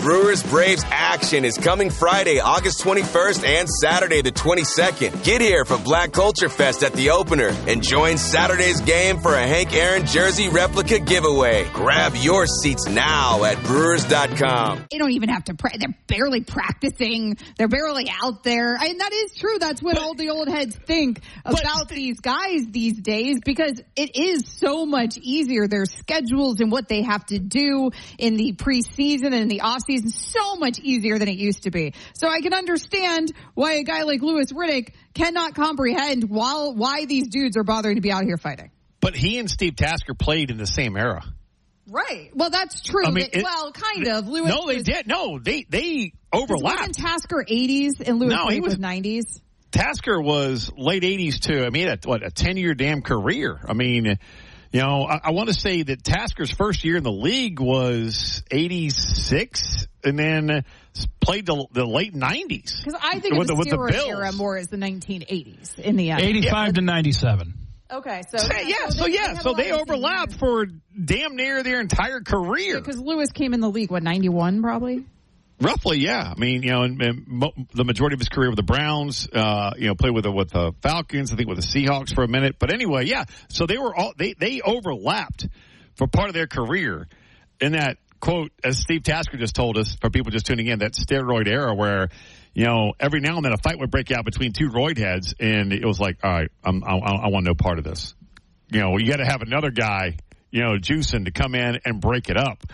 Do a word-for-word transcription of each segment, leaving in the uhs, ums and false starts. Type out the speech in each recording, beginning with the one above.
Brewers Braves action is coming Friday, August twenty-first and Saturday the twenty-second. Get here for Black Culture Fest at the opener and join Saturday's game for a Hank Aaron jersey replica giveaway. Grab your seats now at brewers dot com. They don't even have to pra- they're barely practicing. They're barely out there. And that is true. That's what but, all the old heads think about these guys these days, because it is so much easier. Their schedules and what they have to do in the preseason and in the offseason, so much easier than it used to be. So I can understand why a guy like Louis Riddick cannot comprehend why, why these dudes are bothering to be out here fighting. But he and Steve Tasker played in the same era. Right. Well, that's true. I mean, they, it, well, kind of. Lewis no, they was, did. No, they they overlapped. Wasn't Tasker eighties and Lewis no, he was nineties? Tasker was late eighties too. I mean, what a ten-year damn career. I mean, you know, I, I want to say that Tasker's first year in the league was eighty-six, and then played the, the late nineties. Because I think with of the, the, steroid with the era more as the nineteen eighties in the end. eighty-five yeah. to ninety-seven. Okay, so yeah, yeah so, so yeah, so they overlapped for damn near their entire career. Because yeah, Lewis came in the league, what, ninety-one probably? Roughly, yeah. I mean, you know, and, and mo- the majority of his career with the Browns, uh, you know, played with the, with the Falcons, I think with the Seahawks for a minute. But anyway, yeah. So they were all they they overlapped for part of their career in that quote, as Steve Tasker just told us, for people just tuning in, that steroid era where, you know, every now and then a fight would break out between two roid heads, and it was like, all right, I'm, I, I want no part of this. You know, you got to have another guy, you know, juicing to come in and break it up.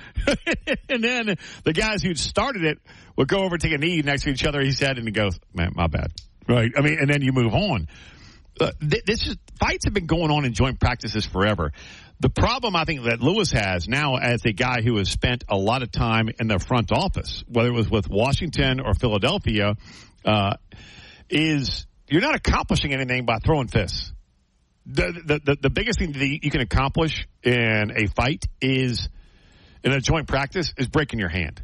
And then the guys who started it would go over and take a knee next to each other. He said, and he goes, man, my bad. Right. I mean, and then you move on. Uh, th- this is fights have been going on in joint practices forever. The problem I think that Lewis has now, as a guy who has spent a lot of time in the front office, whether it was with Washington or Philadelphia, uh, is you're not accomplishing anything by throwing fists. The, the, the, the biggest thing that you can accomplish in a fight is, in a joint practice, is breaking your hand.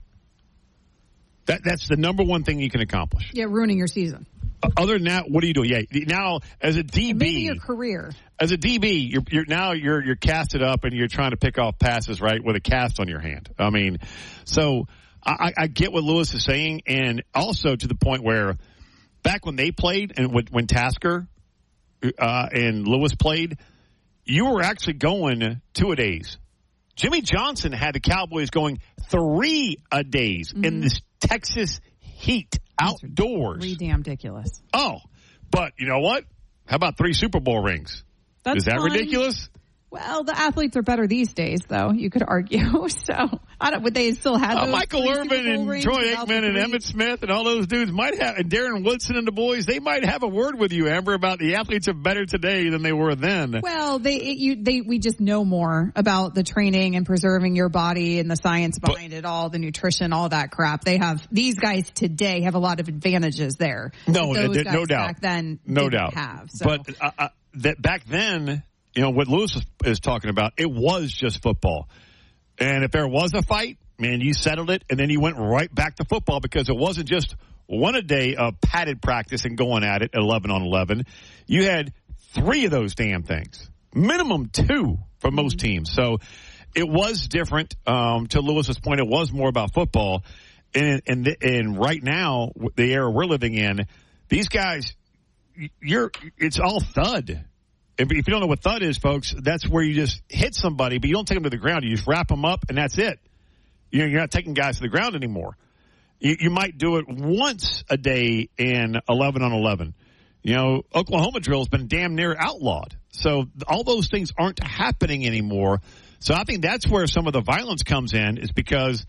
That That's the number one thing you can accomplish. Yeah, ruining your season. Uh, other than that, what do you do? Yeah, now as a D B, maybe your career. As a D B, you're, you're now you're you're casted up and you're trying to pick off passes, right, with a cast on your hand. I mean, so I, I get what Lewis is saying, and also to the point where back when they played and when, when Tasker uh, and Lewis played, you were actually going two a days. Jimmy Johnson had the Cowboys going three a days mm-hmm. in this Texas heat outdoors. Pretty damn ridiculous. Oh, but you know what? How about three Super Bowl rings? That's Is that fine. ridiculous? Well, the athletes are better these days, though. You could argue. So, I don't. Would they still have those uh, Michael Irvin and Troy Aikman and Emmitt Smith and all those dudes might have, and Darren Woodson and the boys, they might have a word with you, Amber, about the athletes are better today than they were then. Well, they, it, you, they, we just know more about the training and preserving your body and the science behind but, it all, the nutrition, all that crap. They have these guys today have a lot of advantages there. No, those no, guys no doubt. Back then, no didn't doubt. Have, so. But uh, uh, that back then. You know, what Lewis is talking about, it was just football. And if there was a fight, man, you settled it, and then you went right back to football because it wasn't just one a day of padded practice and going at it eleven on eleven. You had three of those damn things, minimum two for most teams. So it was different. Um, to Lewis's point, it was more about football. And, and, and right now, the era we're living in, these guys, you're it's all thud. If you don't know what thud is, folks, that's where you just hit somebody, but you don't take them to the ground. You just wrap them up, and that's it. You're not taking guys to the ground anymore. You, you might do it once a day in eleven on eleven. You know, Oklahoma drill has been damn near outlawed. So all those things aren't happening anymore. So I think that's where some of the violence comes in, is because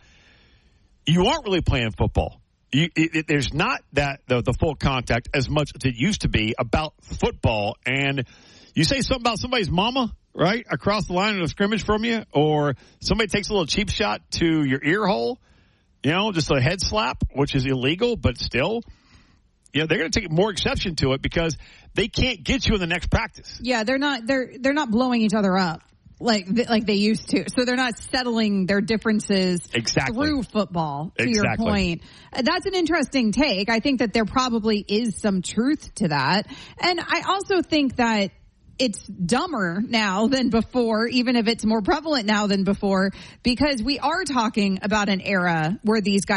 you aren't really playing football. You, it, it, there's not that the, the full contact as much as it used to be about football. And you say something about somebody's mama, right, across the line of the scrimmage from you, or somebody takes a little cheap shot to your ear hole, you know, just a head slap, which is illegal, but still, you know, they're going to take more exception to it because they can't get you in the next practice. Yeah, they're not they're they're not blowing each other up like like they used to. So they're not settling their differences exactly. through football, to exactly. your point. That's an interesting take. I think that there probably is some truth to that. And I also think that it's dumber now than before, even if it's more prevalent now than before, because we are talking about an era where these guys